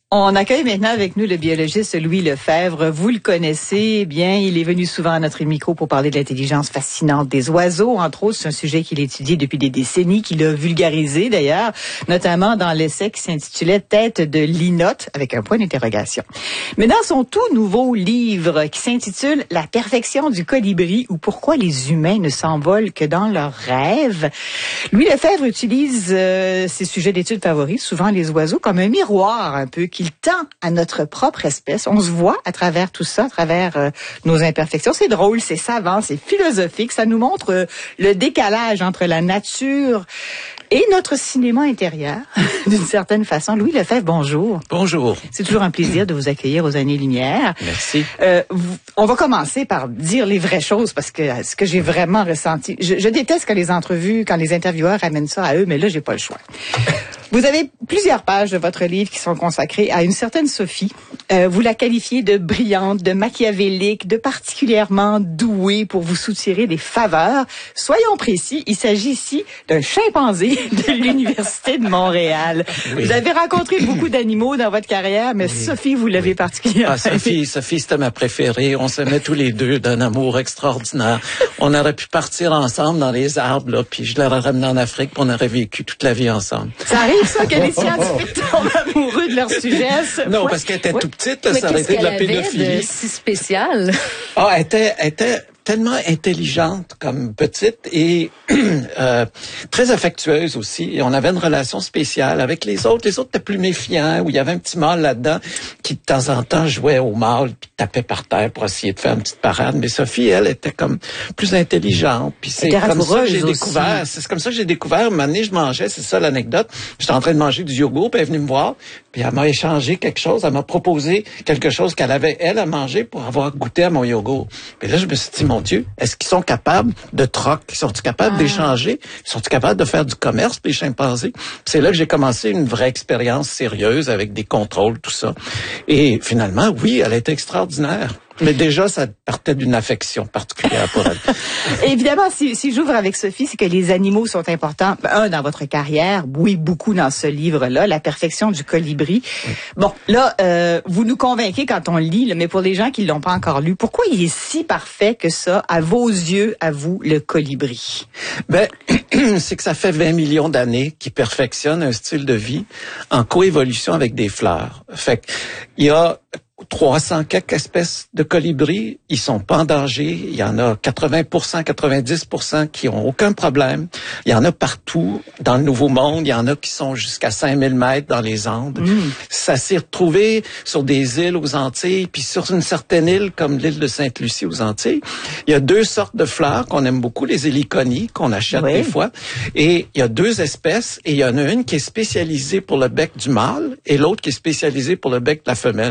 On accueille maintenant avec nous le biologiste Louis Lefebvre. Vous le connaissez bien, il est venu souvent à notre micro pour parler de l'intelligence fascinante des oiseaux. Entre autres, c'est un sujet qu'il étudie depuis des décennies, qu'il a vulgarisé d'ailleurs, notamment dans l'essai qui s'intitulait « Tête de linotte » avec un point d'interrogation. Mais dans son tout nouveau livre qui s'intitule « La perfection du colibri ou pourquoi les humains ne s'envolent que dans leurs rêves », Louis Lefebvre utilise ses sujets d'études favoris, souvent les oiseaux, comme un miroir un peu qu'il tend à notre propre espèce. On se voit à travers tout ça, à travers nos imperfections. C'est drôle, c'est savant, c'est philosophique. Ça nous montre le décalage entre la nature et notre cinéma intérieur, d'une certaine façon. Louis Lefebvre, bonjour. Bonjour. C'est toujours un plaisir de vous accueillir aux Années-Lumière. Merci. On va commencer par dire les vraies choses, parce que ce que j'ai vraiment ressenti... Je déteste quand les intervieweurs amènent ça à eux, mais là, j'ai pas le choix. Vous avez plusieurs pages de votre livre qui sont consacrées à une certaine Sophie. Vous la qualifiez de brillante, de machiavélique, de particulièrement douée pour vous soutirer des faveurs. Soyons précis, il s'agit ici d'un chimpanzé de l'Université de Montréal. Oui. Vous avez rencontré beaucoup d'animaux dans votre carrière, mais oui. Sophie, vous l'avez particulièrement. Sophie, c'était ma préférée. On s'aimait tous les deux d'un amour extraordinaire. On aurait pu partir ensemble dans les arbres, là, puis je l'aurais ramenée en Afrique, puis on aurait vécu toute la vie ensemble. Ça arrive, ça, que les scientifiques tombent amoureux de leur sujet? Non, parce qu'elle était tout petite, là, ça aurait été de la pédophilie. Mais si spécial? Ah, elle était tellement intelligente comme petite et très affectueuse aussi. Et on avait une relation spéciale avec les autres. Les autres étaient plus méfiants, où il y avait un petit mâle là-dedans qui, de temps en temps, jouait au mâle puis tapait par terre pour essayer de faire une petite parade. Mais Sophie, elle, était comme plus intelligente. Puis c'est comme ça que j'ai découvert. C'est comme ça que j'ai découvert. Un moment donné, je mangeais, c'est ça l'anecdote. J'étais en train de manger du yogourt, puis elle est venue me voir. Puis elle m'a échangé quelque chose. Elle m'a proposé quelque chose qu'elle avait, elle, à manger pour avoir goûté à mon yogourt. Puis là, je me suis dit, mon Dieu, est-ce qu'ils sont capables de troc? Sont-ils capables d'échanger? Sont-ils capables de faire du commerce, les chimpanzés? Puis c'est là que j'ai commencé une vraie expérience sérieuse avec des contrôles, tout ça. Et finalement, oui, elle était extraordinaire. Mais déjà, ça partait d'une affection particulière pour elle. Évidemment, si j'ouvre avec Sophie, c'est que les animaux sont importants. Dans votre carrière, oui, beaucoup dans ce livre-là, La perfection du colibri. Oui. Bon, là, vous nous convainquez quand on le lit, mais pour les gens qui l'ont pas encore lu, pourquoi il est si parfait que ça, à vos yeux, à vous, le colibri? C'est que ça fait 20 millions d'années qu'il perfectionne un style de vie en coévolution avec des fleurs. Fait que, il y a 300 quelques espèces de colibris, ils sont pas en danger. Il y en a 80%, 90% qui ont aucun problème. Il y en a partout dans le Nouveau Monde. Il y en a qui sont jusqu'à 5000 mètres dans les Andes. Ça s'est retrouvé sur des îles aux Antilles, puis sur une certaine île comme l'île de Sainte-Lucie aux Antilles. Il y a deux sortes de fleurs qu'on aime beaucoup, les héliconies qu'on achète des fois. Et il y a deux espèces, et il y en a une qui est spécialisée pour le bec du mâle et l'autre qui est spécialisée pour le bec de la femelle.